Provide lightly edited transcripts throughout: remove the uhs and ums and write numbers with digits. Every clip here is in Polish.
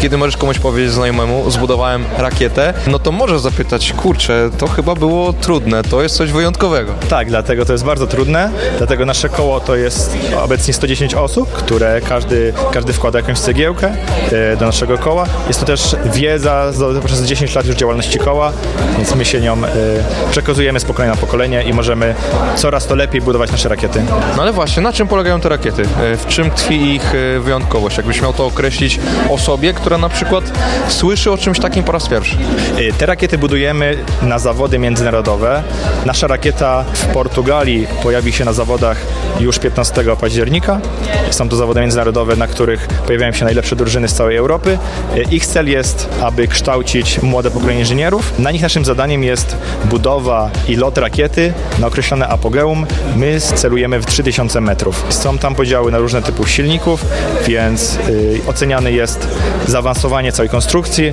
kiedy możesz komuś powiedzieć znajomemu, zbudowałem rakietę, no to możesz zapytać, kurczę, to chyba było trudne, to jest coś wyjątkowego. Tak, dlatego to jest bardzo trudne, dlatego nasze koło to jest obecnie 110 osób, które każdy wkłada jakąś cegiełkę do naszego koła. Jest to też wiedza przez 10 lat już działalności koła, więc my się nią przekazujemy z pokolenia na pokolenie i możemy coraz to lepiej budować nasze rakiety. No ale właśnie, na czym polegają te rakiety? W czym tkwi ich wyjątkowość? Jakbyś miał to określić osobie, która na przykład słyszy o czymś takim po raz pierwszy? Te rakiety budujemy na zawody międzynarodowe. Nasza rakieta w Portugalii pojawi się na zawodach już 15 października. Są to zawody międzynarodowe, na których pojawiają się najlepsze drużyny z całej Europy. Ich cel jest, aby kształcić młode pokolenie inżynierów. Na nich naszym zadaniem jest budowa i lot rakiety na określone apogeum. My celujemy w 3000 metrów. Są tam podziały na różne typy silników, więc oceniane jest zaawansowanie całej konstrukcji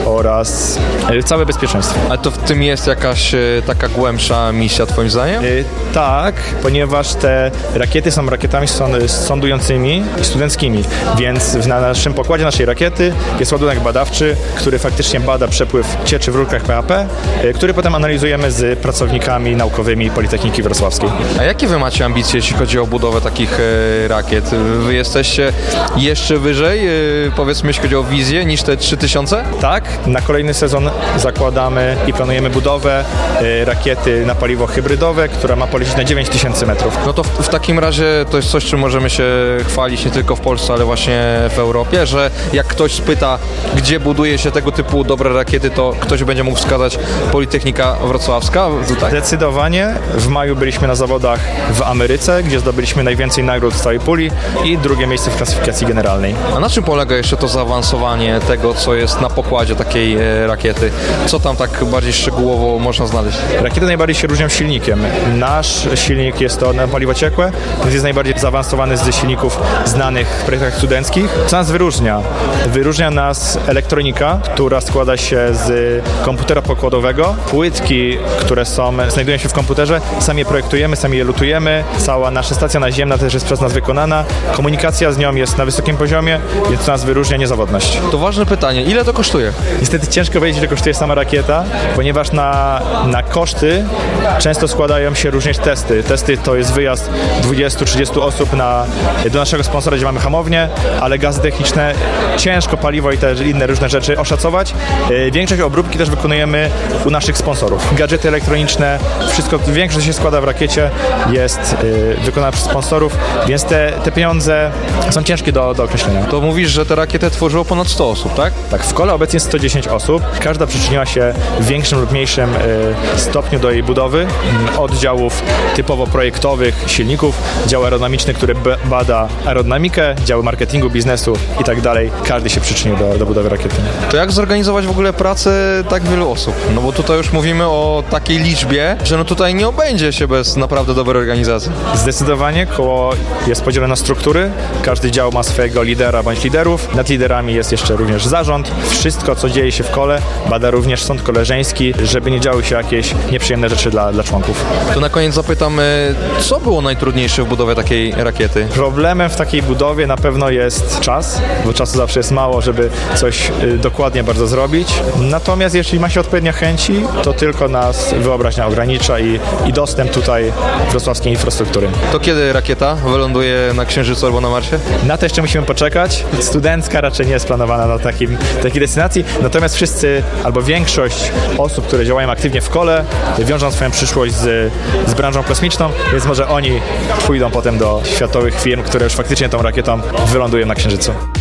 oraz całe bezpieczeństwo. Ale to w tym jest jakaś taka głębsza misja, twoim zdaniem? Tak, ponieważ te rakiety są rakietami sądującymi i studenckimi, więc na naszym pokładzie naszej rakiety jest ładunek badawczy, który faktycznie bada przepływ cieczy w rurkach PAP, który potem analizujemy z pracownikami naukowymi Politechniki Wrocławskiej. A jakie wy macie ambicje, jeśli chodzi o budowę takich rakiet? Wy jesteście jeszcze wyżej, powiedzmy, jeśli chodzi o wizję, niż te 3000? Tak, na kolejny sezon zakładamy i planujemy budowę rakiety na paliwo hybrydowe, która ma polecieć na 9000 metrów. No to w takim razie to jest coś, czym możemy się chwalić nie tylko w Polsce, ale właśnie w Europie, że jak ktoś spyta, gdzie buduje się tego typu dobre rakiety, to ktoś będzie mógł wskazać Politechnika Wrocławska tutaj. Zdecydowanie. W maju byliśmy na zawodach w Ameryce, gdzie zdobyliśmy najwięcej nagród z całej puli i drugie miejsce w klasyfikacji generalnej. A na czym polega jeszcze to zaawansowanie tego, co jest na pokładzie takiej rakiety? Co tam tak bardziej szczegółowo można znaleźć? Rakiety najbardziej się różnią silnikiem. Nasz silnik jest to na paliwo ciekłe, więc jest najbardziej zaawansowany z silników znanych w projektach studenckich. Co nas wyróżnia? Wyróżnia nas elektronika, która składa się z komputera pokładowego. Płytki, które znajdują się w komputerze, sami je projektujemy, sami je lutujemy. Cała nasza stacja naziemna też jest przez nas wykonana. Komunikacja z nią jest na wysokim poziomie, więc to nas wyróżnia niezawodność. To ważne pytanie. Ile to kosztuje? Niestety ciężko powiedzieć, ile kosztuje sama rakieta, ponieważ na koszty często składają się również testy. Testy to jest wyjazd 20-30 osób do naszego sponsora, gdzie mamy hamownię, ale gazy techniczne, ciężko paliwo i te inne różne rzeczy oszacować. Większość obróbki też wykonujemy u naszych sponsorów. Gadżety elektroniczne, wszystko, większość się składa w rakiecie, jest wykonana przez sponsorów, więc te pieniądze są ciężkie do określenia. To mówisz, że tę rakietę tworzyło ponad 100 osób, tak? Tak, w kole obecnie jest 110 osób. Każda przyczyniła się w większym lub mniejszym stopniu do jej budowy. Od działów typowo projektowych, silników, dział aerodynamiczny, który bada aerodynamikę, działy marketingu, biznesu i tak dalej. Każdy się przyczynił do budowy rakiety. To jak zorganizować w ogóle pracę tak wielu osób? No bo tutaj już mówimy o takiej liczbie, że no tutaj nie obędzie się bez naprawdę dobrej organizacji. Zdecydowanie koło jest podzielone na struktury. Każdy dział ma swojego lidera bądź liderów. Nad liderami jest jeszcze również zarząd. Wszystko, co dzieje się w kole, bada również sąd koleżeński, żeby nie działy się jakieś nieprzyjemne rzeczy dla członków. To na koniec zapytam, co było najtrudniejsze w budowie takiej rakiety? Problemem w takiej budowie na pewno jest czas, bo czasu zawsze jest mało, żeby coś dokładnie bardzo zrobić. Natomiast jeśli ma się odpowiednie chęci, to tylko nas wyobraźnia ogranicza i dostęp tutaj wrocławskiej infrastruktury. To kiedy rakieta wyląduje na Księżycu albo na Marsie? Na to jeszcze musimy poczekać. Studencka raczej nie jest planowana na takiej destynacji, natomiast wszyscy albo większość osób, które działają aktywnie w kole, wiążą swoją przyszłość z branżą kosmiczną, więc może oni pójdą potem do światowych firm, które już faktycznie tą rakietą wylądują na Księżycu.